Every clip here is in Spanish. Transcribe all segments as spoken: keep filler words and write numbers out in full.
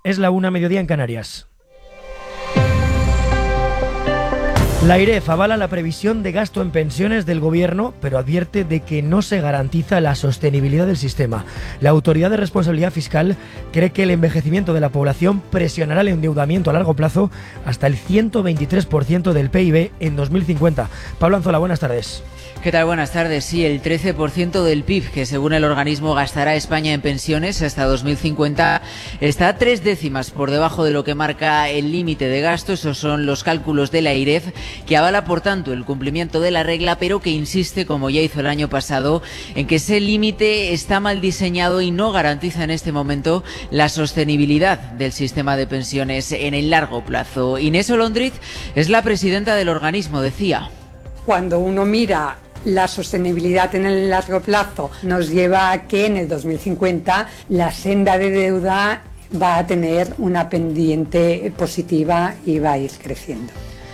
Es la una, mediodía en Canarias. La AIREF avala la previsión de gasto en pensiones del Gobierno, pero advierte de que no se garantiza la sostenibilidad del sistema. La Autoridad de Responsabilidad Fiscal cree que el envejecimiento de la población presionará el endeudamiento a largo plazo hasta el ciento veintitrés por ciento del P I B en dos mil cincuenta. Pablo Anzola, buenas tardes. ¿Qué tal? Buenas tardes. Sí, el trece por ciento del P I B que según el organismo gastará España en pensiones hasta dos mil cincuenta está a tres décimas por debajo de lo que marca el límite de gasto. Esos son los cálculos de la AIREF, que avala por tanto el cumplimiento de la regla, pero que insiste, como ya hizo el año pasado, en que ese límite está mal diseñado y no garantiza en este momento la sostenibilidad del sistema de pensiones en el largo plazo. Inés Olondriz es la presidenta del organismo, decía. Cuando uno mira la sostenibilidad en el largo plazo, nos lleva a que en el dos mil cincuenta la senda de deuda va a tener una pendiente positiva y va a ir creciendo.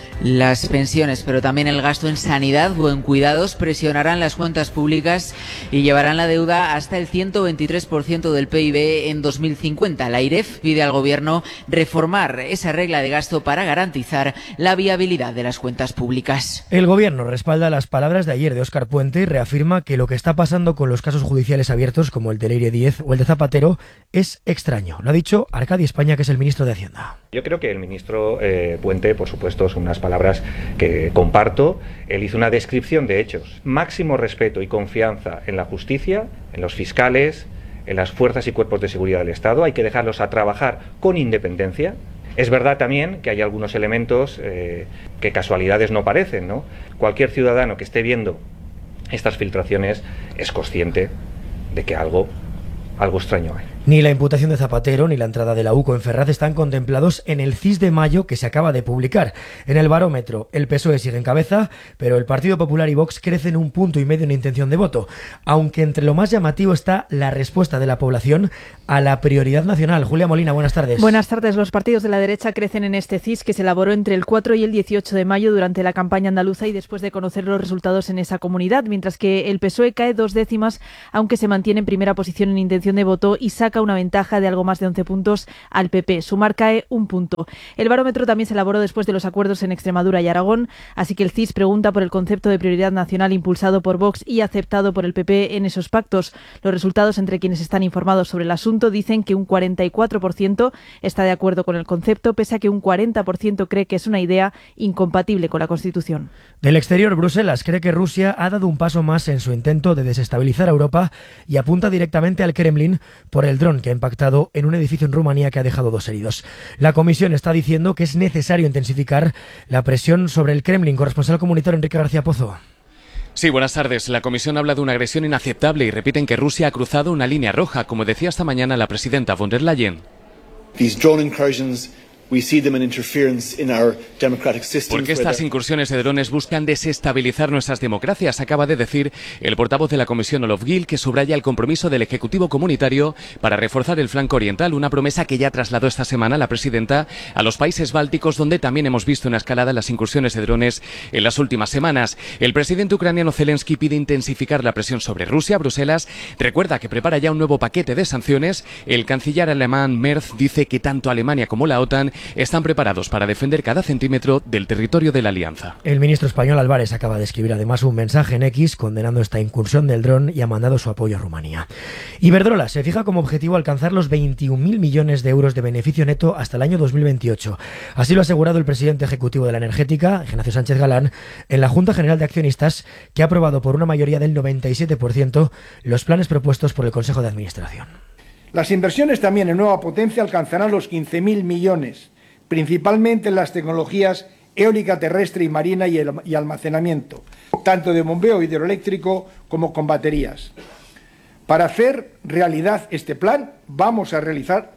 Las pensiones, pero también el gasto en sanidad o en cuidados presionarán las cuentas públicas y llevarán la deuda hasta el ciento veintitrés por ciento del P I B en dos mil cincuenta. La AIREF pide al Gobierno reformar esa regla de gasto para garantizar la viabilidad de las cuentas públicas. El Gobierno respalda las palabras de ayer de Óscar Puente y reafirma que lo que está pasando con los casos judiciales abiertos, como el de Leire Díez o el de Zapatero, es extraño. Lo ha dicho Arcadi España, que es el ministro de Hacienda. Yo creo que el ministro eh, Puente, por supuesto, son unas palabras que comparto. Él hizo una descripción de hechos. Máximo respeto y confianza en la justicia, en los fiscales, en las fuerzas y cuerpos de seguridad del Estado. Hay que dejarlos a trabajar con independencia. Es verdad también que hay algunos elementos eh, que casualidades no parecen, ¿no? Cualquier ciudadano que esté viendo estas filtraciones es consciente de que algo, algo extraño hay. Ni la imputación de Zapatero ni la entrada de la U C O en Ferraz están contemplados en el C I S de mayo que se acaba de publicar. En el barómetro, el P S O E sigue en cabeza, pero el Partido Popular y Vox crecen un punto y medio en intención de voto, aunque entre lo más llamativo está la respuesta de la población a la prioridad nacional. Julia Molina, buenas tardes. Buenas tardes. Los partidos de la derecha crecen en este C I S que se elaboró entre el cuatro y el dieciocho de mayo durante la campaña andaluza y después de conocer los resultados en esa comunidad, mientras que el P S O E cae dos décimas, aunque se mantiene en primera posición en intención de voto y saca una ventaja de algo más de once puntos al P P. Sumar cae un punto. El barómetro también se elaboró después de los acuerdos en Extremadura y Aragón, así que el C I S pregunta por el concepto de prioridad nacional impulsado por Vox y aceptado por el P P en esos pactos. Los resultados entre quienes están informados sobre el asunto dicen que un cuarenta y cuatro por ciento está de acuerdo con el concepto, pese a que un cuarenta por ciento cree que es una idea incompatible con la Constitución. Del exterior, Bruselas cree que Rusia ha dado un paso más en su intento de desestabilizar a Europa y apunta directamente al Kremlin por el dron que ha impactado en un edificio en Rumanía que ha dejado dos heridos. La Comisión está diciendo que es necesario intensificar la presión sobre el Kremlin. Corresponsal comunitario Enrique García Pozo. Sí, buenas tardes. La Comisión habla de una agresión inaceptable y repiten que Rusia ha cruzado una línea roja, como decía esta mañana la presidenta von der Leyen. These drone incursions, we see them an interference in our democratic systems. Porque estas incursiones de drones buscan desestabilizar nuestras democracias, acaba de decir el portavoz de la Comisión Olof Gil, que subraya el compromiso del Ejecutivo Comunitario para reforzar el flanco oriental, una promesa que ya trasladó esta semana la presidenta a los países bálticos, donde también hemos visto una escalada en las incursiones de drones en las últimas semanas. El presidente ucraniano Zelensky pide intensificar la presión sobre Rusia. Bruselas recuerda que prepara ya un nuevo paquete de sanciones. El canciller alemán Merz dice que tanto Alemania como la OTAN están preparados para defender cada centímetro del territorio de la alianza. El ministro español Álvarez acaba de escribir además un mensaje en X condenando esta incursión del dron y ha mandado su apoyo a Rumanía. Iberdrola se fija como objetivo alcanzar los veintiún mil millones de euros de beneficio neto hasta el año dos mil veintiocho. Así lo ha asegurado el presidente ejecutivo de la energética, Ignacio Sánchez Galán, en la Junta General de Accionistas, que ha aprobado por una mayoría del noventa y siete por ciento los planes propuestos por el Consejo de Administración. Las inversiones también en nueva potencia alcanzarán los quince mil millones, principalmente en las tecnologías eólica terrestre y marina y, el, y almacenamiento, tanto de bombeo hidroeléctrico como con baterías. Para hacer realidad este plan, vamos a realizar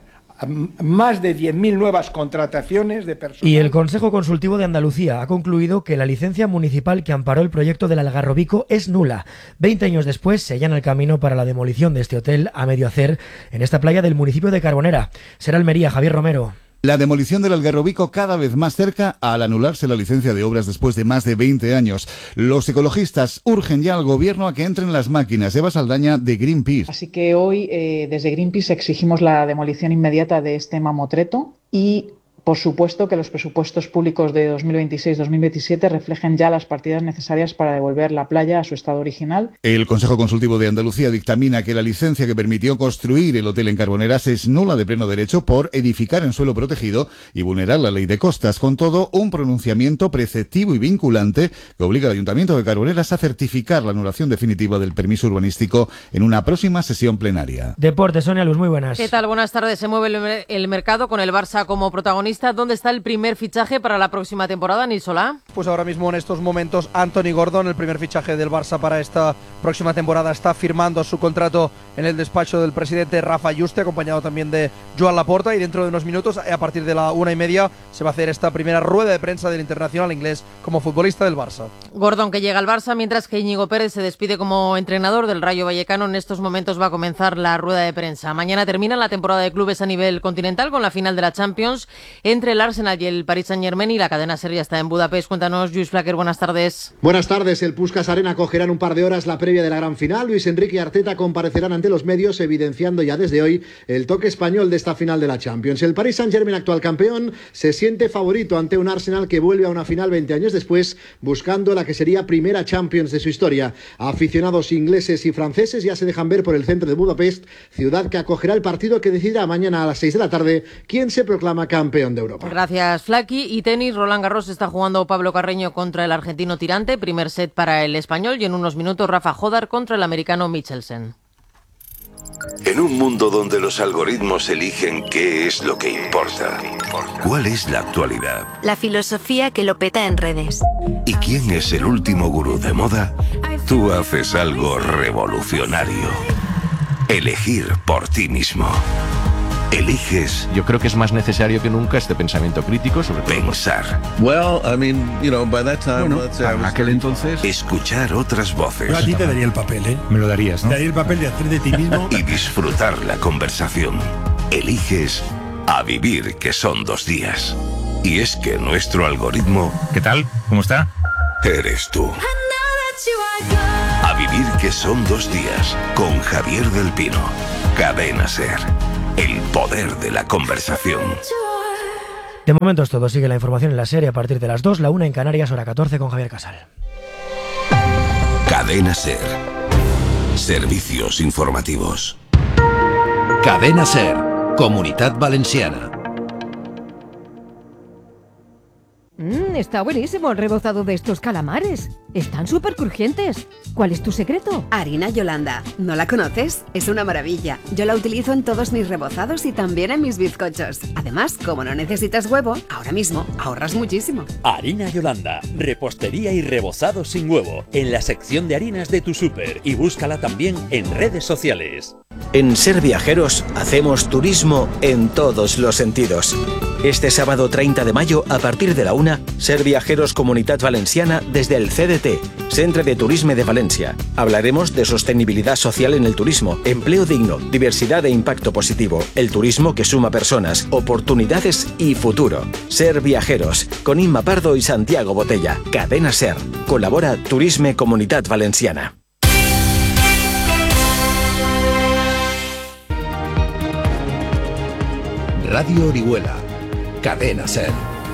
más de diez mil nuevas contrataciones de personal. Y el Consejo Consultivo de Andalucía ha concluido que la licencia municipal que amparó el proyecto del Algarrobico es nula. Veinte años después se allana el camino para la demolición de este hotel a medio hacer en esta playa del municipio de Carbonera. Será Almería, Javier Romero. La demolición del Algarrobico cada vez más cerca al anularse la licencia de obras después de más de veinte años. Los ecologistas urgen ya al gobierno a que entren las máquinas. Eva Saldaña, de Greenpeace. Así que hoy eh, desde Greenpeace exigimos la demolición inmediata de este mamotreto y, por supuesto, que los presupuestos públicos de dos mil veintiséis dos mil veintisiete reflejen ya las partidas necesarias para devolver la playa a su estado original. El Consejo Consultivo de Andalucía dictamina que la licencia que permitió construir el hotel en Carboneras es nula de pleno derecho por edificar en suelo protegido y vulnerar la ley de costas. Con todo, un pronunciamiento preceptivo y vinculante que obliga al Ayuntamiento de Carboneras a certificar la anulación definitiva del permiso urbanístico en una próxima sesión plenaria. Deportes, Sonia Luz, muy buenas. ¿Qué tal? Buenas tardes. Se mueve el, el mercado con el Barça como protagonista. ¿Dónde está el primer fichaje para la próxima temporada, Nil Solá? Pues ahora mismo en estos momentos Anthony Gordon, el primer fichaje del Barça para esta próxima temporada, está firmando su contrato en el despacho del presidente Rafa Yuste, acompañado también de Joan Laporta, y dentro de unos minutos, a partir de la una y media, se va a hacer esta primera rueda de prensa del internacional inglés como futbolista del Barça. Gordon, que llega al Barça, mientras que Íñigo Pérez se despide como entrenador del Rayo Vallecano. En estos momentos va a comenzar la rueda de prensa. Mañana termina la temporada de clubes a nivel continental con la final de la Champions entre el Arsenal y el Paris Saint-Germain, y la cadena SER ya está en Budapest. Cuéntanos, Lluís Flaquer, buenas tardes. Buenas tardes. El Puskás Arena acogerá en un par de horas la previa de la gran final. Luis Enrique y Arteta comparecerán ante los medios, evidenciando ya desde hoy el toque español de esta final de la Champions. El Paris Saint-Germain, actual campeón, se siente favorito ante un Arsenal que vuelve a una final veinte años después, buscando la que sería primera Champions de su historia. Aficionados ingleses y franceses ya se dejan ver por el centro de Budapest, ciudad que acogerá el partido que decidirá mañana a las seis de la tarde quién se proclama campeón de Europa. Gracias, Flaki. Y tenis, Roland Garros está jugando Pablo Carreño contra el argentino Tirante, primer set para el español, y en unos minutos Rafa Jodar contra el americano Michelsen. En un mundo donde los algoritmos eligen qué es lo que importa, ¿cuál es la actualidad? La filosofía que lo peta en redes. ¿Y quién es el último gurú de moda? Tú haces algo revolucionario. Elegir por ti mismo. Eliges. Yo creo que es más necesario que nunca este pensamiento crítico sobre pensar. Well, I mean, you know, by that time, bueno, let's say I was... aquel entonces. Escuchar otras voces. Yo a ti te daría el papel, ¿eh? Me lo darías, ¿no? Te daría el papel de hacer de ti mismo. Y disfrutar la conversación. Eliges a vivir, que son dos días. Y es que nuestro algoritmo. ¿Qué tal? ¿Cómo está? Eres tú. A vivir, que son dos días. Con Javier del Pino. Cadena SER. El poder de la conversación. De momento es todo. Sigue la información en la serie a partir de las dos, la una en Canarias, hora catorce, con Javier Casal. Cadena SER. Servicios informativos. Cadena SER. Comunitat Valenciana. Mmm, está buenísimo el rebozado de estos calamares. Están súper crujientes. ¿Cuál es tu secreto? Harina Yolanda. ¿No la conoces? Es una maravilla. Yo la utilizo en todos mis rebozados y también en mis bizcochos. Además, como no necesitas huevo, ahora mismo ahorras muchísimo. Harina Yolanda. Repostería y rebozado sin huevo. En la sección de harinas de tu súper. Y búscala también en redes sociales. En Ser Viajeros hacemos turismo en todos los sentidos. Este sábado treinta de mayo, a partir de la una, Ser Viajeros Comunitat Valenciana desde el C D T, Centre de Turisme de Valencia. Hablaremos de sostenibilidad social en el turismo, empleo digno, diversidad e impacto positivo, el turismo que suma personas, oportunidades y futuro. Ser Viajeros, con Inma Pardo y Santiago Botella. Cadena SER. Colabora Turisme Comunitat Valenciana. Radio Orihuela. Cadena SER.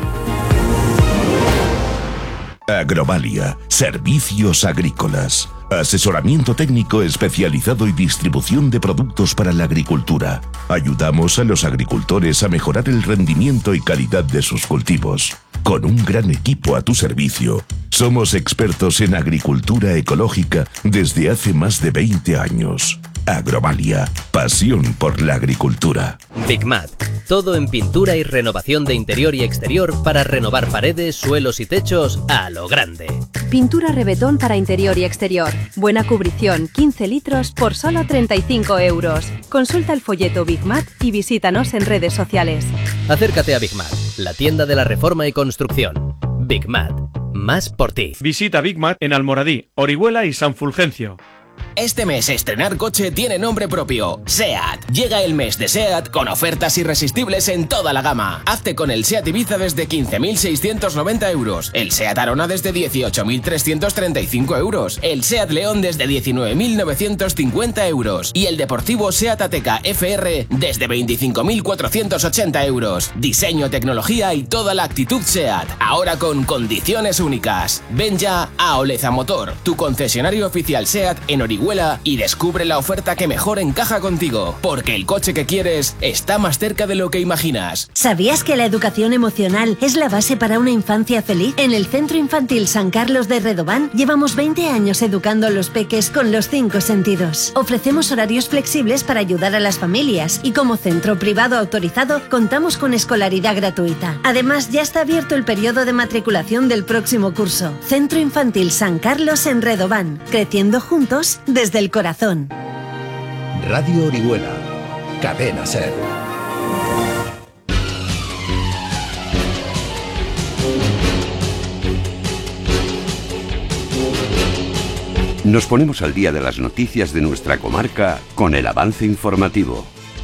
Agrovalia, servicios agrícolas, asesoramiento técnico especializado y distribución de productos para la agricultura. Ayudamos a los agricultores a mejorar el rendimiento y calidad de sus cultivos. Con un gran equipo a tu servicio, somos expertos en agricultura ecológica desde hace más de veinte años. Agrovalia, pasión por la agricultura. Bigmat, todo en pintura y renovación de interior y exterior para renovar paredes, suelos y techos a lo grande. Pintura Rebetón para interior y exterior. Buena cubrición, quince litros por solo treinta y cinco euros. Consulta el folleto Bigmat y visítanos en redes sociales. Acércate a Bigmat, la tienda de la reforma y construcción. Bigmat, más por ti. Visita Bigmat en Almoradí, Orihuela y San Fulgencio. Este mes estrenar coche tiene nombre propio, SEAT. Llega el mes de SEAT con ofertas irresistibles en toda la gama. Hazte con el SEAT Ibiza desde quince mil seiscientos noventa euros, el SEAT Arona desde dieciocho mil trescientos treinta y cinco euros, el SEAT León desde diecinueve mil novecientos cincuenta euros y el deportivo SEAT Ateca F R desde veinticinco mil cuatrocientos ochenta euros. Diseño, tecnología y toda la actitud SEAT, ahora con condiciones únicas. Ven ya a Oleza Motor, tu concesionario oficial SEAT en Orihuela, y descubre la oferta que mejor encaja contigo, porque el coche que quieres está más cerca de lo que imaginas. ¿Sabías que la educación emocional es la base para una infancia feliz? En el Centro Infantil San Carlos de Redován llevamos veinte años educando a los peques con los cinco sentidos. Ofrecemos horarios flexibles para ayudar a las familias y como centro privado autorizado contamos con escolaridad gratuita. Además, ya está abierto el periodo de matriculación del próximo curso. Centro Infantil San Carlos en Redován, creciendo juntos desde el corazón. Radio Orihuela, Cadena SER. Nos ponemos al día de las noticias de nuestra comarca con el avance informativo.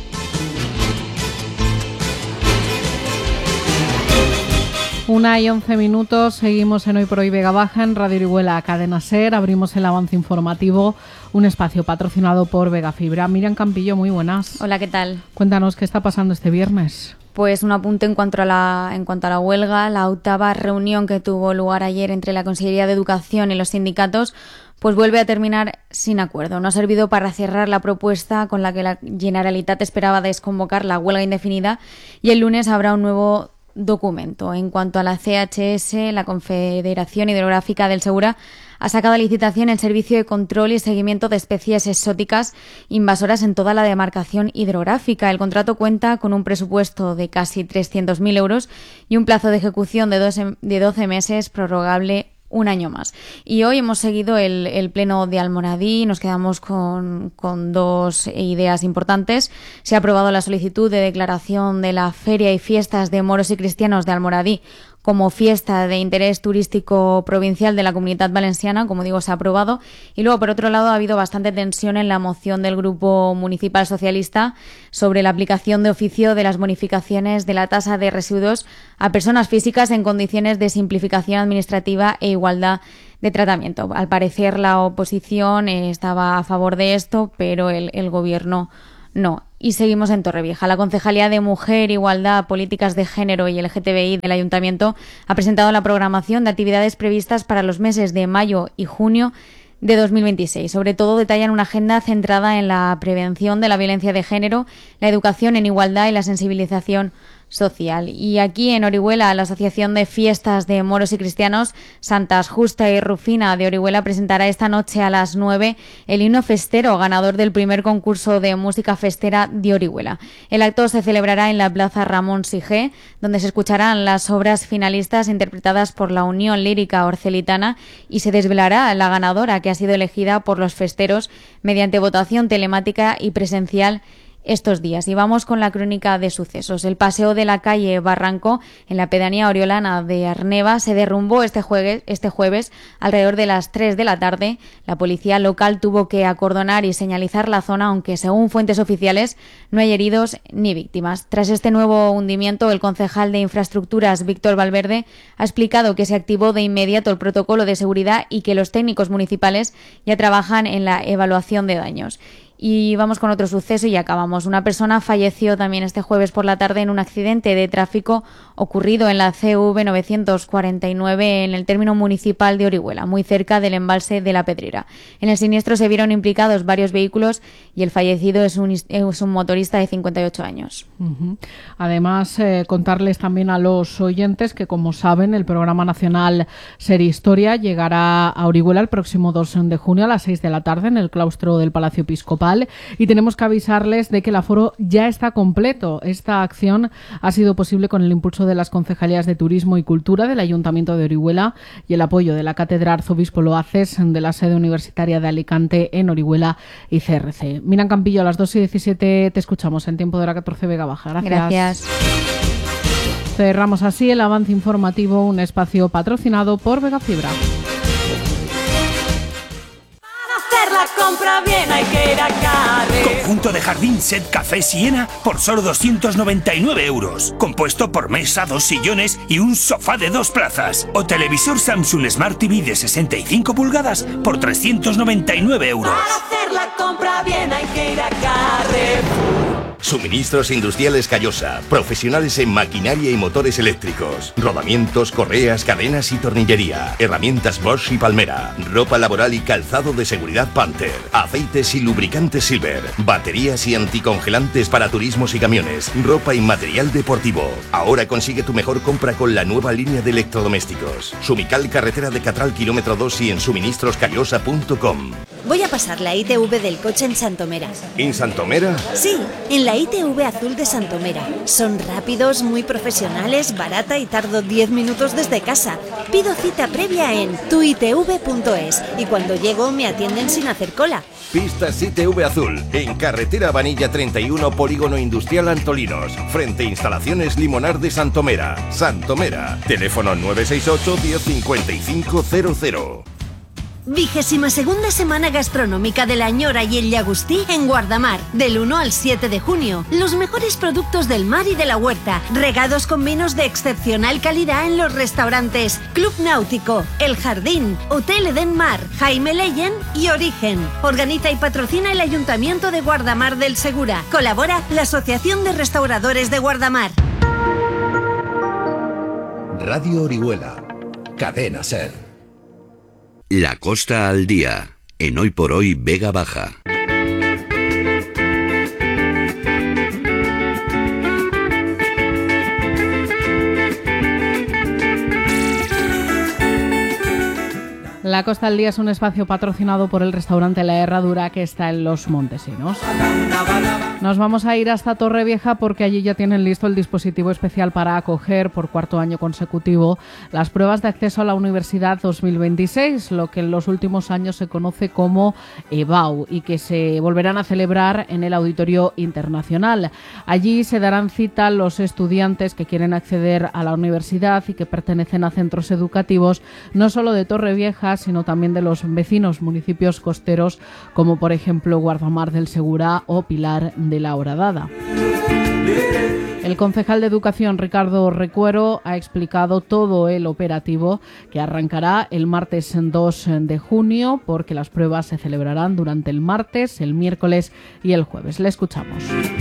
Una y once minutos, seguimos en Hoy por Hoy Vega Baja en Radio Orihuela, Cadena SER. Abrimos el avance informativo, un espacio patrocinado por Vega Fibra. Miriam Campillo, muy buenas. Hola, ¿qué tal? Cuéntanos qué está pasando este viernes. Pues un apunte en cuanto a la en cuanto a la huelga. La octava reunión que tuvo lugar ayer entre la Consellería de Educación y los sindicatos pues vuelve a terminar sin acuerdo. No ha servido para cerrar la propuesta con la que la Generalitat esperaba desconvocar la huelga indefinida y el lunes habrá un nuevo documento. En cuanto a la C H S, la Confederación Hidrográfica del Segura ha sacado a licitación el servicio de control y seguimiento de especies exóticas invasoras en toda la demarcación hidrográfica. El contrato cuenta con un presupuesto de casi trescientos mil euros y un plazo de ejecución de doce meses, prorrogable un año más. Y hoy hemos seguido el, el pleno de Almoradí, nos quedamos con, con dos ideas importantes. Se ha aprobado la solicitud de declaración de la Feria y Fiestas de Moros y Cristianos de Almoradí como fiesta de interés turístico provincial de la Comunidad Valenciana, como digo, se ha aprobado. Y luego, por otro lado, ha habido bastante tensión en la moción del Grupo Municipal Socialista sobre la aplicación de oficio de las bonificaciones de la tasa de residuos a personas físicas en condiciones de simplificación administrativa e igualdad de tratamiento. Al parecer, la oposición estaba a favor de esto, pero el, el Gobierno no. Y seguimos en Torrevieja. La Concejalía de Mujer, Igualdad, Políticas de Género y L G T B I del Ayuntamiento ha presentado la programación de actividades previstas para los meses de mayo y junio de dos mil veintiséis. Sobre todo detallan una agenda centrada en la prevención de la violencia de género, la educación en igualdad y la sensibilización social. Y aquí en Orihuela, la Asociación de Fiestas de Moros y Cristianos Santas Justa y Rufina de Orihuela presentará esta noche a las nueve el himno festero, ganador del primer concurso de música festera de Orihuela. El acto se celebrará en la Plaza Ramón Sigé, donde se escucharán las obras finalistas interpretadas por la Unión Lírica Orcelitana y se desvelará la ganadora, que ha sido elegida por los festeros mediante votación telemática y presencial estos días. Y vamos con la crónica de sucesos. El paseo de la calle Barranco en la pedanía oriolana de Arneva se derrumbó este jueves, este jueves alrededor de las tres de la tarde. La policía local tuvo que acordonar y señalizar la zona, aunque según fuentes oficiales no hay heridos ni víctimas. Tras este nuevo hundimiento, el concejal de Infraestructuras, Víctor Valverde, ha explicado que se activó de inmediato el protocolo de seguridad y que los técnicos municipales ya trabajan en la evaluación de daños. Y vamos con otro suceso y acabamos. Una persona falleció también este jueves por la tarde en un accidente de tráfico ocurrido en la C V novecientos cuarenta y nueve en el término municipal de Orihuela, muy cerca del embalse de la Pedrera. En el siniestro se vieron implicados varios vehículos y el fallecido es un, es un motorista de cincuenta y ocho años. Uh-huh. Además, eh, contarles también a los oyentes que, como saben, el programa nacional Ser Historia llegará a Orihuela el próximo dos de junio a las seis de la tarde en el claustro del Palacio Episcopal. Y tenemos que avisarles de que el aforo ya está completo. Esta acción ha sido posible con el impulso de las concejalías de Turismo y Cultura del Ayuntamiento de Orihuela y el apoyo de la Cátedra Arzobispo Loaces de la sede universitaria de Alicante en Orihuela y C R C. Miriam Campillo, a las dos y diecisiete te escuchamos en Tiempo de la catorce Vega Baja. Gracias. Gracias. Cerramos así el avance informativo, un espacio patrocinado por Vega Fibra. la compra bien hay que ir a Carrefour. Conjunto de jardín Set Café Siena por solo doscientos noventa y nueve euros. Compuesto por mesa, dos sillones y un sofá de dos plazas. O televisor Samsung Smart T V de sesenta y cinco pulgadas por trescientos noventa y nueve euros. Para hacer la compra bien hay que ir a Carrefour. Suministros Industriales Callosa, profesionales en maquinaria y motores eléctricos, rodamientos, correas, cadenas y tornillería, herramientas Bosch y Palmera, ropa laboral y calzado de seguridad Panther, aceites y lubricantes Silver, baterías y anticongelantes para turismos y camiones, ropa y material deportivo. Ahora consigue tu mejor compra con la nueva línea de electrodomésticos. Sumical, carretera de Catral, kilómetro dos y en suministros callosa punto com. Voy a pasar la I T V del coche en Santomera. ¿En Santomera? Sí, en la I T V azul de Santomera. Son rápidos, muy profesionales, barata y tardo diez minutos desde casa. Pido cita previa en tu i t v punto es y cuando llego me atienden sin hacer cola. Pistas I T V Azul, en carretera Vanilla treinta y uno, Polígono Industrial Antolinos, frente a Instalaciones Limonar de Santomera. Santomera, teléfono nueve seis ocho, diez cincuenta y cinco cero cero. Vigésima segunda semana gastronómica de la Ñora y el Llagostí en Guardamar, del uno al siete de junio. Los mejores productos del mar y de la huerta, regados con vinos de excepcional calidad en los restaurantes Club Náutico, El Jardín, Hotel Eden Mar, Jaime Leyen y Origen. Organiza y patrocina el Ayuntamiento de Guardamar del Segura. Colabora la Asociación de Restauradores de Guardamar. Radio Orihuela, Cadena Ser. La Costa al Día, en Hoy por Hoy Vega Baja. La Costa al Día es un espacio patrocinado por el restaurante La Herradura que está en Los Montesinos. Nos vamos a ir hasta Torrevieja porque allí ya tienen listo el dispositivo especial para acoger por cuarto año consecutivo las pruebas de acceso a la Universidad dos mil veintiséis, lo que en los últimos años se conoce como EBAU y que se volverán a celebrar en el Auditorio Internacional. Allí se darán cita los estudiantes que quieren acceder a la universidad y que pertenecen a centros educativos no solo de Torrevieja, sino también de los vecinos municipios costeros como por ejemplo Guardamar del Segura o Pilar de la Horadada. El concejal de Educación, Ricardo Recuero, ha explicado todo el operativo que arrancará el martes dos de junio, porque las pruebas se celebrarán durante el martes, el miércoles y el jueves. Le escuchamos.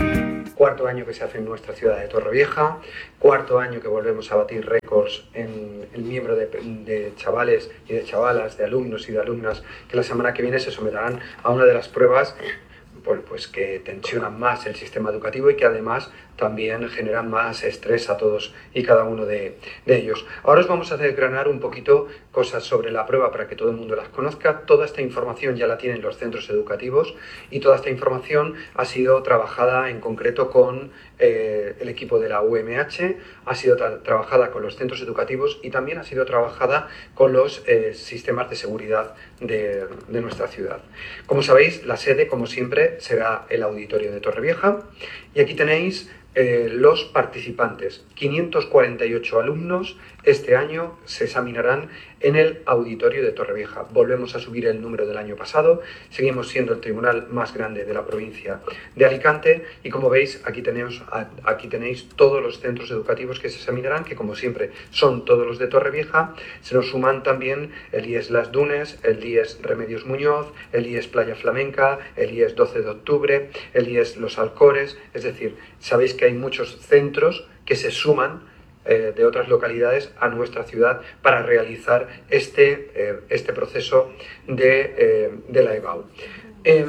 Cuarto año que se hace en nuestra ciudad de Torrevieja, cuarto año que volvemos a batir récords en el miembro de, de chavales y de chavalas, de alumnos y de alumnas que la semana que viene se someterán a una de las pruebas pues, pues que tensionan más el sistema educativo y que además también generan más estrés a todos y cada uno de, de ellos. Ahora os vamos a desgranar un poquito cosas sobre la prueba para que todo el mundo las conozca. Toda esta información ya la tienen los centros educativos y toda esta información ha sido trabajada en concreto con eh, el equipo de la U M H, ha sido tra trabajada con los centros educativos y también ha sido trabajada con los eh, sistemas de seguridad de, de nuestra ciudad. Como sabéis, la sede, como siempre, será el Auditorio de Torrevieja y aquí tenéis Eh, los participantes. quinientos cuarenta y ocho alumnos este año se examinarán en el Auditorio de Torrevieja. Volvemos a subir el número del año pasado, seguimos siendo el tribunal más grande de la provincia de Alicante y como veis aquí tenemos, aquí tenéis todos los centros educativos que se examinarán, que como siempre son todos los de Torrevieja. Se nos suman también el I E S Las Dunes, el I E S Remedios Muñoz, el I E S Playa Flamenca, el I E S doce de octubre, el I E S Los Alcores, es decir, sabéis que hay muchos centros que se suman eh, de otras localidades a nuestra ciudad para realizar este, eh, este proceso de, eh, de la EBAU. Eh,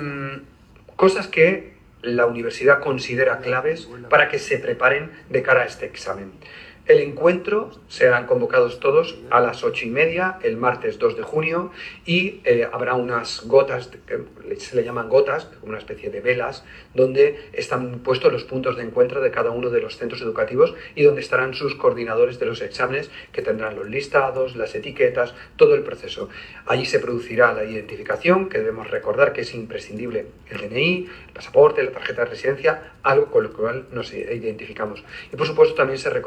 cosas que la universidad considera claves para que se preparen de cara a este examen. El encuentro serán convocados todos a las ocho y media el martes dos de junio y eh, habrá unas gotas, que se le llaman gotas, una especie de velas, donde están puestos los puntos de encuentro de cada uno de los centros educativos y donde estarán sus coordinadores de los exámenes que tendrán los listados, las etiquetas, todo el proceso. Allí se producirá la identificación, que debemos recordar que es imprescindible el D N I, el pasaporte, la tarjeta de residencia, algo con lo cual nos identificamos. Y por supuesto también se recomienda pues,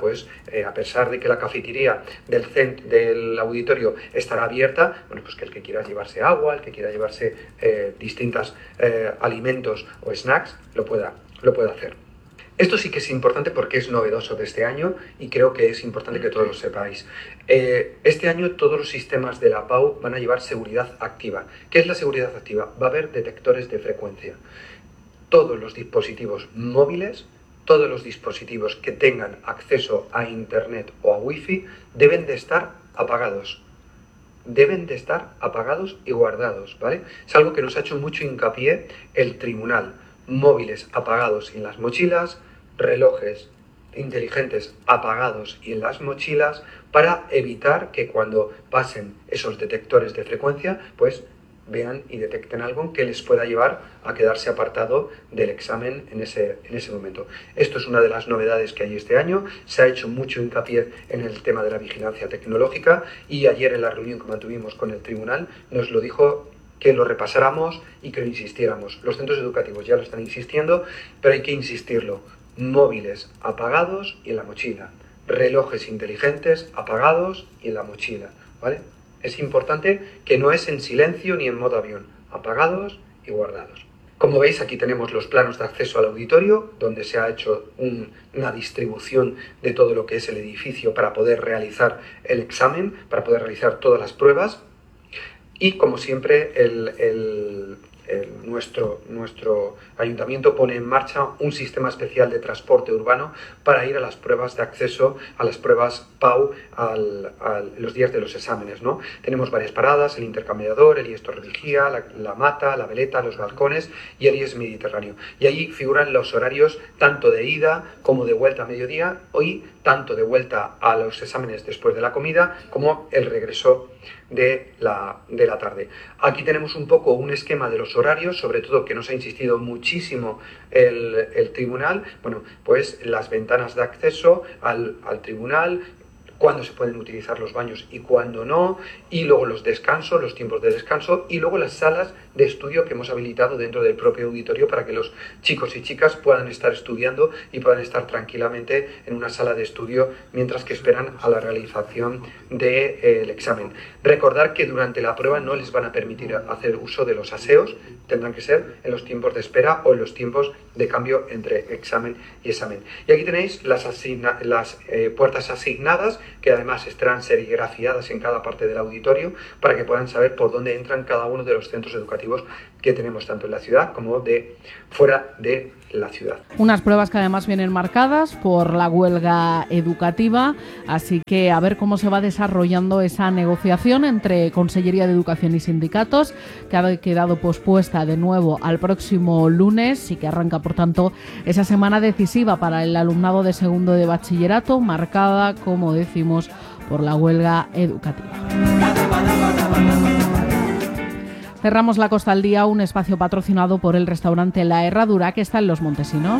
pues eh, a pesar de que la cafetería del, cent del auditorio estará abierta, bueno, pues que el que quiera llevarse agua, el que quiera llevarse eh, distintos eh, alimentos o snacks, lo pueda, lo pueda hacer. Esto sí que es importante porque es novedoso de este año y creo que es importante que todos lo sepáis. Eh, este año todos los sistemas de la Pau van a llevar seguridad activa. ¿Qué es la seguridad activa? Va a haber detectores de frecuencia. Todos los dispositivos móviles, todos los dispositivos que tengan acceso a Internet o a Wi-Fi deben de estar apagados. Deben de estar apagados y guardados, ¿vale? Es algo que nos ha hecho mucho hincapié el tribunal. Móviles apagados en las mochilas, relojes inteligentes apagados y en las mochilas, para evitar que cuando pasen esos detectores de frecuencia, pues vean y detecten algo que les pueda llevar a quedarse apartado del examen en ese, en ese momento. Esto es una de las novedades que hay este año. Se ha hecho mucho hincapié en el tema de la vigilancia tecnológica y ayer en la reunión que mantuvimos con el tribunal nos lo dijo que lo repasáramos y que lo insistiéramos. Los centros educativos ya lo están insistiendo, pero hay que insistirlo. Móviles apagados y en la mochila. Relojes inteligentes apagados y en la mochila, ¿vale? Es importante que no es en silencio ni en modo avión. Apagados y guardados. Como veis, aquí tenemos los planos de acceso al auditorio, donde se ha hecho un, una distribución de todo lo que es el edificio para poder realizar el examen, para poder realizar todas las pruebas. Y como siempre, el, el, el, nuestro, nuestro ayuntamiento pone en marcha un sistema especial de transporte urbano para ir a las pruebas de acceso, a las pruebas Pau, al, al, los días de los exámenes, ¿no? Tenemos varias paradas, el intercambiador, el I E S Torrevigía, la, la Mata, la Veleta, los balcones y el I E S Mediterráneo. Y allí figuran los horarios tanto de ida como de vuelta a mediodía, y tanto de vuelta a los exámenes después de la comida como el regreso de la, de la tarde. Aquí tenemos un poco un esquema de los horarios, sobre todo que nos ha insistido muchísimo el, el tribunal. Bueno, pues las ventanas de acceso al, al tribunal, cuándo se pueden utilizar los baños y cuándo no, y luego los descansos, los tiempos de descanso, y luego las salas de estudio que hemos habilitado dentro del propio auditorio para que los chicos y chicas puedan estar estudiando y puedan estar tranquilamente en una sala de estudio mientras que esperan a la realización del de, eh, examen. Recordar que durante la prueba no les van a permitir hacer uso de los aseos, tendrán que ser en los tiempos de espera o en los tiempos de cambio entre examen y examen. Y aquí tenéis las, asigna las eh, puertas asignadas, que además estarán serigrafiadas en cada parte del auditorio para que puedan saber por dónde entran cada uno de los centros educativos que tenemos tanto en la ciudad como de fuera de la ciudad. Unas pruebas que además vienen marcadas por la huelga educativa, así que a ver cómo se va desarrollando esa negociación entre Consellería de Educación y sindicatos, que ha quedado pospuesta de nuevo al próximo lunes y que arranca, por tanto, esa semana decisiva para el alumnado de segundo de bachillerato, marcada, como decimos, por la huelga educativa. Cerramos la Costa al Día, un espacio patrocinado por el restaurante La Herradura, que está en Los Montesinos.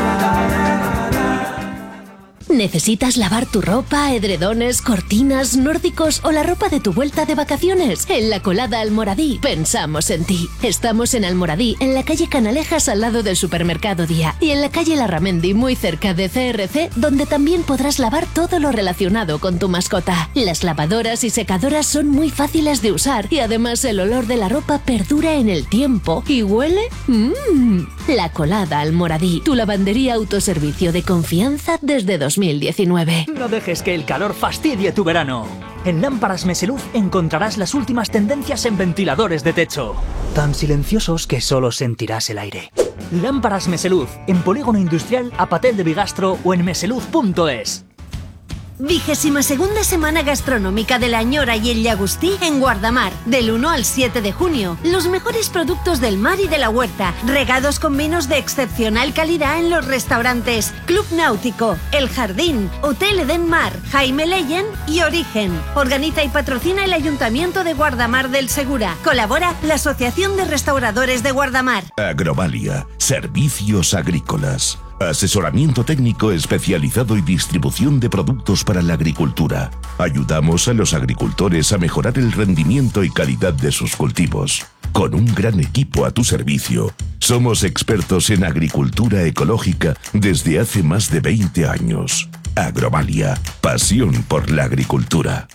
¿Necesitas lavar tu ropa, edredones, cortinas, nórdicos o la ropa de tu vuelta de vacaciones? En La Colada Almoradí pensamos en ti. Estamos en Almoradí, en la calle Canalejas al lado del Supermercado Día, y en la calle Larramendi muy cerca de C R C, donde también podrás lavar todo lo relacionado con tu mascota. Las lavadoras y secadoras son muy fáciles de usar y además el olor de la ropa perdura en el tiempo. ¿Y huele? ¡Mmm! La Colada Almoradí, tu lavandería autoservicio de confianza desde dos mil diecinueve. No dejes que el calor fastidie tu verano. En Lámparas Meseluz encontrarás las últimas tendencias en ventiladores de techo, tan silenciosos que solo sentirás el aire. Lámparas Meseluz, en Polígono Industrial Apatel de Bigastro o en meseluz punto es. Vigésima segunda Semana Gastronómica de la Ñora y el Llagostí en Guardamar, del uno al siete de junio. Los mejores productos del mar y de la huerta, regados con vinos de excepcional calidad en los restaurantes Club Náutico, El Jardín, Hotel Eden Mar, Jaime Leyen y Origen. Organiza y patrocina el Ayuntamiento de Guardamar del Segura. Colabora la Asociación de Restauradores de Guardamar. Agrovalia, servicios agrícolas. Asesoramiento técnico especializado y distribución de productos para la agricultura. Ayudamos a los agricultores a mejorar el rendimiento y calidad de sus cultivos. Con un gran equipo a tu servicio, somos expertos en agricultura ecológica desde hace más de veinte años. Agromalia, pasión por la agricultura.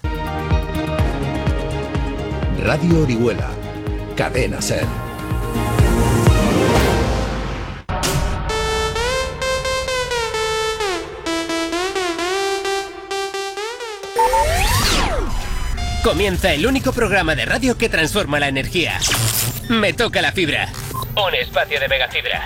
Radio Orihuela, Cadena SER. Comienza el único programa de radio que transforma la energía. Me toca la fibra. Un espacio de Megafibra.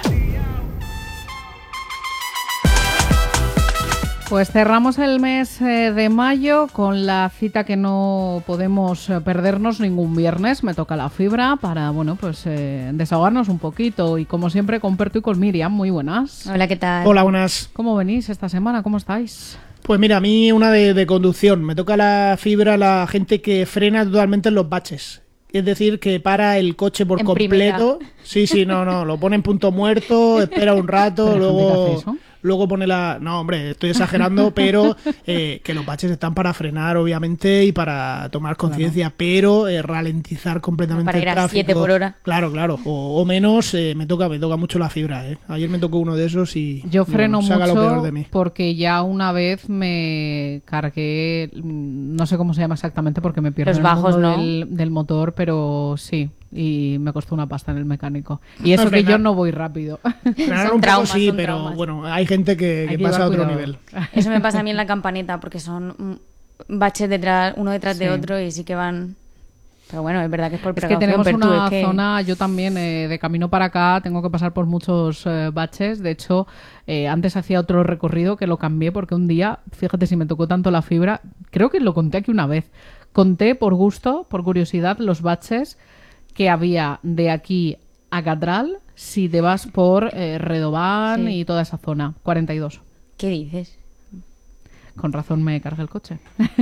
Pues cerramos el mes eh, de mayo con la cita que no podemos eh, perdernos ningún viernes. Me toca la fibra para, bueno, pues eh, desahogarnos un poquito. Y como siempre con Perto y con Miriam. Muy buenas. Hola, ¿qué tal? Hola, buenas. ¿Cómo venís esta semana? ¿Cómo estáis? Pues mira, a mí una de, de conducción. Me toca la fibra a la gente que frena totalmente en los baches. Es decir, que para el coche por En completo. primera. Sí, sí, no, no. Lo pone en punto muerto, espera un rato, ¿Pero hay gente que luego... hace eso? Luego pone la... No, hombre, estoy exagerando, pero eh, que los baches están para frenar, obviamente, y para tomar conciencia, claro. Pero eh, ralentizar completamente para ir el a tráfico. siete por hora. Claro, claro. O, o menos, eh, me toca me toca mucho la fibra, ¿eh? Ayer me tocó uno de esos y... Yo freno bueno, saca mucho lo peor de mí. porque ya una vez me cargué, no sé cómo se llama exactamente porque me pierdo Los el bajos, mundo ¿no? del, del motor, pero sí. Y me costó una pasta en el mecánico. Y eso No, que frenar- yo no voy rápido. Frenar un poco sí, pero bueno, hay gente que, Hay que que pasa a llevar otro cuidado. nivel. Eso me pasa a mí en la campaneta, porque son mm, baches detrás, uno detrás de Sí. otro y sí que van... Pero bueno, es verdad que es por Es que precaución, tenemos Pertu, una es que- zona, yo también eh, de camino para acá tengo que pasar por muchos eh, baches. De hecho, eh, antes hacía otro recorrido que lo cambié porque un día, fíjate si me tocó tanto la fibra, creo que lo conté aquí una vez. Conté por gusto, por curiosidad, los baches que había de aquí a Catral si te vas por eh, Redován Sí. y toda esa zona. cuarenta y dos. ¿Qué dices? Con razón me cargué el coche.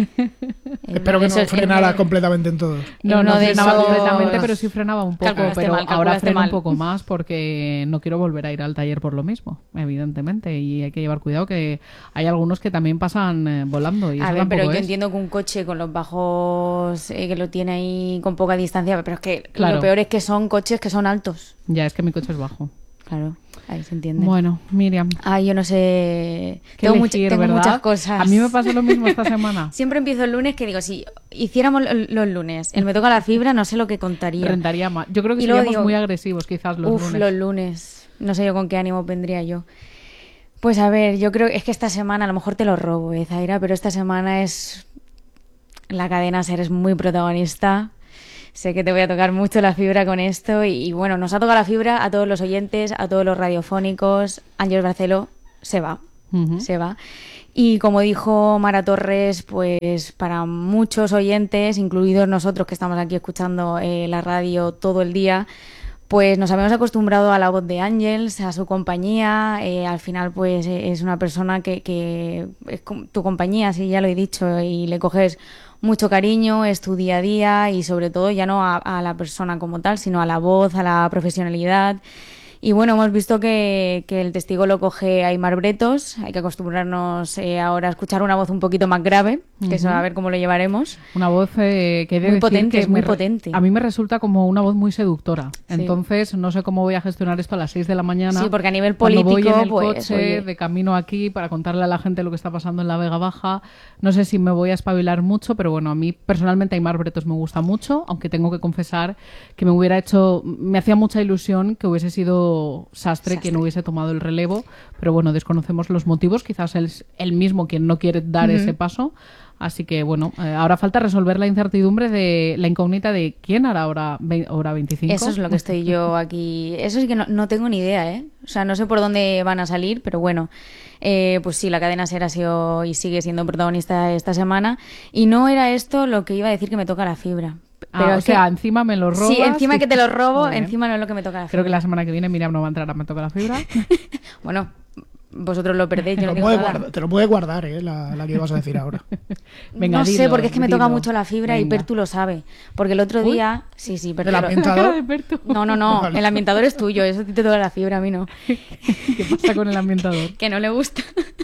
Espero que no Eso- frenara en- completamente en todos. No, uno no de frenaba esos- completamente, pero sí frenaba un poco. Calculaste Pero mal, ahora calculaste freno mal. un poco más porque no quiero volver a ir al taller por lo mismo, evidentemente. Y hay que llevar cuidado que hay algunos que también pasan eh, volando. Y A eso ver, pero tampoco yo es. entiendo que un coche con los bajos eh, que lo tiene ahí con poca distancia, pero es que Claro. lo peor es que son coches que son altos. Ya, es que mi coche es bajo. Claro, ahí se entiende. Bueno, Miriam. Ah, yo no sé. Qué Tengo, much- elegir, tengo ¿verdad? muchas cosas. A mí me pasó lo mismo esta semana. Siempre empiezo el lunes que digo, si hiciéramos lo- los lunes, el me toca la fibra, no sé lo que contaría. Rentaría más. Yo creo que Y luego seríamos digo, muy agresivos quizás los Uf, lunes. los lunes. No sé yo con qué ánimo vendría yo. Pues a ver, yo creo es que esta semana, a lo mejor te lo robo, eh, Zaira, pero esta semana es... La cadena SER es muy protagonista. Sé que te voy a tocar mucho la fibra con esto. Y, y bueno, nos ha tocado la fibra a todos los oyentes, a todos los radiofónicos. Ángel Barceló se va. Ujú. Se va. Y como dijo Mara Torres, pues para muchos oyentes, incluidos nosotros que estamos aquí escuchando eh, la radio todo el día, pues nos habíamos acostumbrado a la voz de Ángels, a su compañía. Eh, al final, pues eh, es una persona que, que es com- tu compañía, sí, ya lo he dicho, y le coges mucho cariño, es tu día a día y sobre todo ya no a, a la persona como tal, sino a la voz, a la profesionalidad. Y bueno, hemos visto que, que el testigo lo coge Aimar Bretos. Hay que acostumbrarnos eh, ahora a escuchar una voz un poquito más grave, que eso Ujú. a ver cómo lo llevaremos. Una voz eh, que he de Muy decir potente, que es muy me re- potente. A mí me resulta como una voz muy seductora. Sí. Entonces, no sé cómo voy a gestionar esto a las seis de la mañana. Sí, porque a nivel cuando voy político, en el pues, coche, oye. de camino aquí, para contarle a la gente lo que está pasando en la Vega Baja. No sé si me voy a espabilar mucho, pero bueno, a mí personalmente Aimar Bretos me gusta mucho, aunque tengo que confesar que me hubiera hecho... Me hacía mucha ilusión que hubiese sido Sastre, Sastre. quien hubiese tomado el relevo, pero bueno, desconocemos los motivos. Quizás es él mismo quien no quiere dar Ujú. ese paso. Así que bueno, eh, ahora falta resolver la incertidumbre de la incógnita de quién hará hora, ve- hora veinticinco. Eso es lo que estoy yo aquí. Eso sí que no, no tengo ni idea, ¿eh? O sea, no sé por dónde van a salir, pero bueno. Eh, pues sí, la cadena SER ha sido y sigue siendo protagonista esta semana. Y no era esto lo que iba a decir que me toca la fibra. Ah, Pero o es que- sea, encima me lo robas. Sí, encima y- que te lo robo, Muy bien. encima no es lo que me toca la fibra. Creo que la semana que viene Miriam no va a entrar a Me Toca la Fibra. Bueno, vosotros lo perdéis, yo Te no lo, digo puede nada. guardar, te lo puede guardar, ¿eh? La, la que ibas a decir ahora. Venga, no sé, dilo, porque es que me toca dilo. mucho la fibra y Venga. Pertu lo sabe. Porque el otro Uy. día... Sí, sí, Pertu ¿El lo- ambientador? No, no, no. Vale. El ambientador es tuyo. Eso a ti te toca la fibra, a mí no. ¿Qué pasa con el ambientador? Que no le gusta.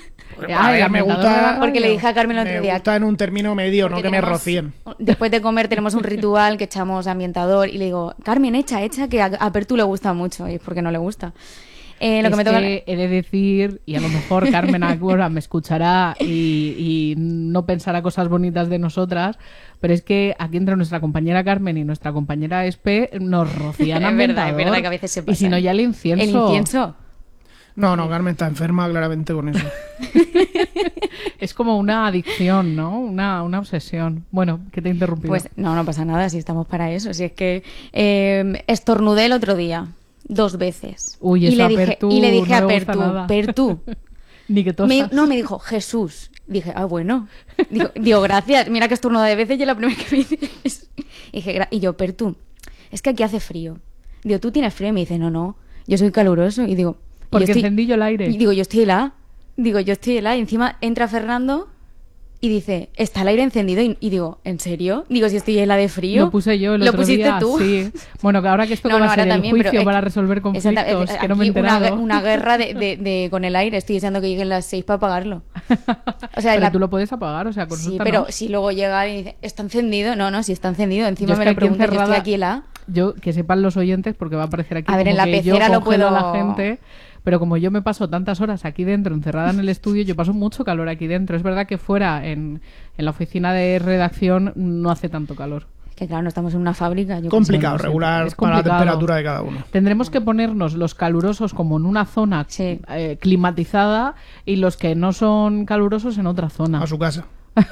Ah, A ver, el me ambientador de la gusta, radio. Porque le dije a Carmen el me otro día... gusta en un término medio, no porque que me tenemos- rocíen. Después de comer tenemos un ritual que echamos ambientador y le digo, Carmen, echa, echa, que a, a Pertu le gusta mucho. Y es porque no le gusta. Eh, lo es que me toca... que he de decir, y a lo mejor Carmen ahora me escuchará y, y no pensará cosas bonitas de nosotras, pero es que aquí entre nuestra compañera Carmen y nuestra compañera Espe nos rocían Es ambientador. verdad, es verdad que a veces se pasa. Y si no, ya el incienso. El incienso. No, no, Carmen está enferma claramente con eso. Es como una adicción, ¿no? Una, una obsesión. Bueno, que te he interrumpido. Pues no, no pasa nada, si estamos para eso. Si es que eh, estornudé el otro día, dos veces. Uy, y, eso le a dije, Pertú y le dije no a le Pertú, gusta nada. Pertú. Ni que tosas. Me, no, me dijo, Jesús. Dije, ah, bueno. Digo, digo, gracias. Mira que estornuda de veces y es la primera que me dices. Y, dije, gra- y yo, Pertú, es que aquí hace frío. Digo, ¿tú tienes frío? Y me dice, no, no, yo soy caluroso. Y digo... Porque yo estoy, encendí yo el aire. Y digo, yo estoy helada. Digo, yo estoy helada. Y encima entra Fernando y dice, está el aire encendido. Y, y digo, ¿en serio? Digo, si estoy helada de frío. Lo puse yo el ¿Lo otro pusiste día, tú? Sí. Bueno, que ahora que esto No, que va no, a ser ahora el también, pero juicio es para que- resolver conflictos, Exacta- que no me he aquí una, enterado. una guerra de, de, de- con el aire. Estoy deseando que lleguen las seis para apagarlo. O sea, Pero la- tú lo puedes apagar, o sea, con Sí, susta pero no. si luego llega y dice, ¿está encendido? No, no, si está encendido. Yo Encima es me que lo aquí pregunta, yo estoy encerrada- aquí helada. Yo, que sepan los oyentes, porque va a aparecer aquí A ver, como en la que yo pecera lo congelo a puedo- la gente, pero como yo me paso tantas horas aquí dentro, encerrada en el estudio, yo paso mucho calor aquí dentro. Es verdad que fuera, en, en la oficina de redacción, no hace tanto calor. Que claro, no estamos en una fábrica. Yo Complicado, qué sé. regular Es para la complicado. temperatura de cada uno. Tendremos que ponernos los calurosos como en una zona eh, climatizada y los que no son calurosos en otra zona. A su casa.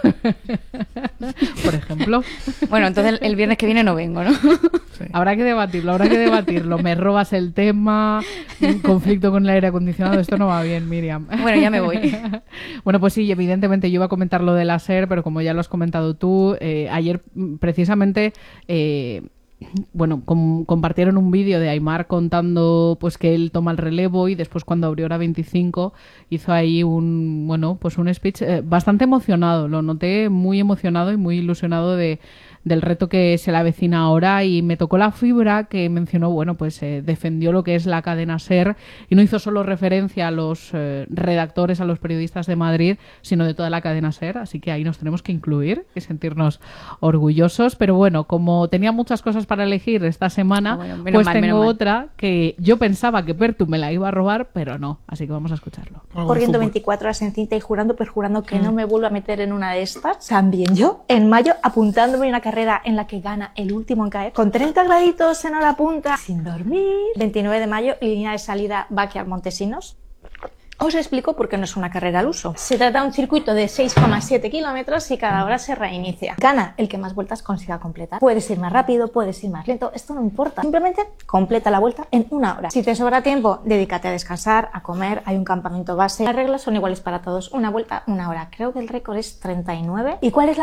Por ejemplo. Bueno, entonces el viernes que viene no vengo, ¿no? Habrá que debatirlo, habrá que debatirlo. Me robas el tema, un conflicto con el aire acondicionado, esto no va bien, Miriam. Bueno, ya me voy. Bueno, pues sí, evidentemente yo iba a comentar lo del láser, pero como ya lo has comentado tú, eh, ayer mm, precisamente... Eh, bueno, com- compartieron un vídeo de Aimar contando pues que él toma el relevo y después cuando abrió Hora veinticinco hizo ahí un, bueno, pues un speech eh, bastante emocionado, lo noté muy emocionado y muy ilusionado de del reto que se le avecina ahora y me tocó la fibra que mencionó, bueno, pues eh, defendió lo que es la cadena SER y no hizo solo referencia a los eh, redactores, a los periodistas de Madrid, sino de toda la cadena SER, así que ahí nos tenemos que incluir y sentirnos orgullosos, pero bueno, como tenía muchas cosas para elegir esta semana, Ah, bueno, menos pues mal, tengo menos mal. otra que yo pensaba que Pertu me la iba a robar, pero no, así que vamos a escucharlo. Corriendo veinticuatro horas en cinta y jurando, perjurando que no me vuelvo a meter en una de estas. También yo, en mayo, apuntándome a una carrera en la que gana el último en caer, con treinta graditos en hora punta, sin dormir. veintinueve de mayo, línea de salida Backyard Montesinos. Os explico por qué no es una carrera al uso. Se trata de un circuito de seis coma siete kilómetros y cada hora se reinicia. Gana el que más vueltas consiga completar. Puedes ir más rápido, puedes ir más lento, esto no importa. Simplemente completa la vuelta en una hora. Si te sobra tiempo, dedícate a descansar, a comer, hay un campamento base. Las reglas son iguales para todos. Una vuelta, una hora. Creo que el récord es treinta y nueve. ¿Y cuál es la